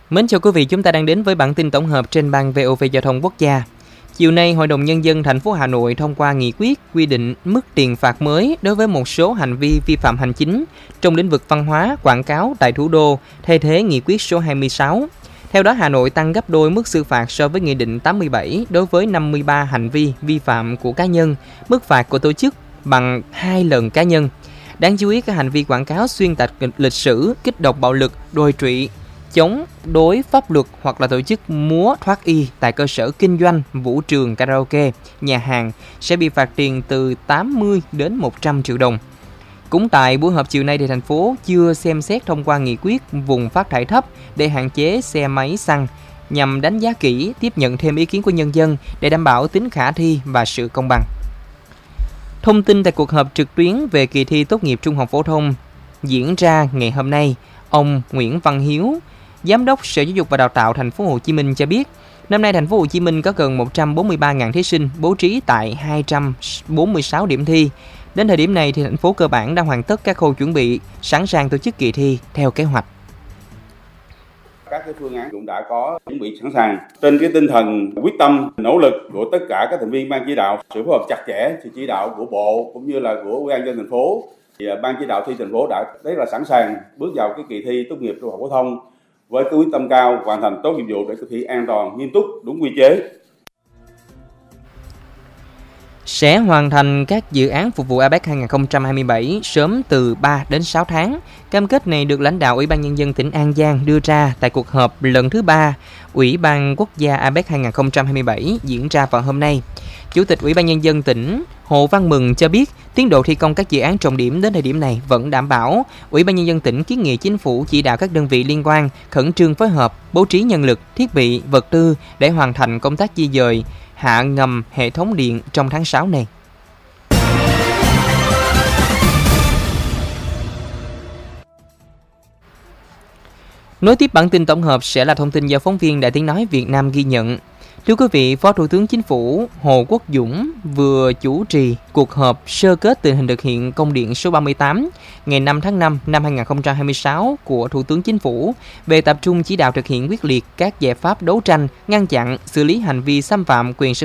Mến chào quý vị, chúng ta đang đến với bản tin tổng hợp trên ban VOV Giao thông Quốc gia. Chiều nay, Hội đồng Nhân dân thành phố Hà Nội thông qua nghị quyết quy định mức tiền phạt mới đối với một số hành vi vi phạm hành chính trong lĩnh vực văn hóa, quảng cáo tại thủ đô, thay thế nghị quyết số 26. Theo đó, Hà Nội tăng gấp đôi mức xử phạt so với Nghị định 87 đối với 53 hành vi vi phạm của cá nhân, mức phạt của tổ chức bằng 2 lần cá nhân. Đáng chú ý, các hành vi quảng cáo xuyên tạc lịch sử, kích động bạo lực, đồi trụy, chống đối pháp luật hoặc là tổ chức múa thoát y tại cơ sở kinh doanh, vũ trường, karaoke, nhà hàng sẽ bị phạt tiền từ 80 đến 100 triệu đồng. Cũng tại buổi họp chiều nay thì thành phố chưa xem xét thông qua nghị quyết vùng phát thải thấp để hạn chế xe máy xăng nhằm đánh giá kỹ, tiếp nhận thêm ý kiến của nhân dân để đảm bảo tính khả thi và sự công bằng. Thông tin tại cuộc họp trực tuyến về kỳ thi tốt nghiệp trung học phổ thông diễn ra ngày hôm nay, ông Nguyễn Văn Hiếu, Giám đốc Sở Giáo dục và Đào tạo Thành phố Hồ Chí Minh cho biết, năm nay Thành phố Hồ Chí Minh có gần 143.000 thí sinh bố trí tại 246 điểm thi. Đến thời điểm này thì thành phố cơ bản đã hoàn tất các khâu chuẩn bị, sẵn sàng tổ chức kỳ thi theo kế hoạch. Các cái phương án cũng đã có chuẩn bị sẵn sàng trên cái tinh thần quyết tâm, nỗ lực của tất cả các thành viên ban chỉ đạo, sự phối hợp chặt chẽ, sự chỉ đạo của bộ cũng như là của Ủy ban nhân dân thành phố. Thì ban chỉ đạo thi thành phố đã rất là sẵn sàng bước vào cái kỳ thi tốt nghiệp trung học phổ thông với cái quyết tâm cao, hoàn thành tốt nhiệm vụ để thực hiện an toàn, nghiêm túc, đúng quy chế. Sẽ hoàn thành các dự án phục vụ APEC 2027 sớm từ 3 đến 6 tháng. Cam kết này được lãnh đạo Ủy ban Nhân dân tỉnh An Giang đưa ra tại cuộc họp lần thứ 3 Ủy ban Quốc gia APEC 2027 diễn ra vào hôm nay. Chủ tịch Ủy ban Nhân dân tỉnh Hồ Văn Mừng cho biết tiến độ thi công các dự án trọng điểm đến thời điểm này vẫn đảm bảo. Ủy ban Nhân dân tỉnh kiến nghị Chính phủ chỉ đạo các đơn vị liên quan khẩn trương phối hợp, bố trí nhân lực, thiết bị, vật tư để hoàn thành công tác di dời hạ ngầm hệ thống điện trong tháng 6 này. Nối tiếp bản tin tổng hợp sẽ là thông tin do phóng viên Đài Tiếng nói Việt Nam ghi nhận. Thưa quý vị, Phó Thủ tướng Chính phủ Hồ Quốc Dũng vừa chủ trì cuộc họp sơ kết tình hình thực hiện công điện số 38 ngày 5 tháng 5 năm 2026 của Thủ tướng Chính phủ về tập trung chỉ đạo thực hiện quyết liệt các giải pháp đấu tranh, ngăn chặn, xử lý hành vi xâm phạm quyền sở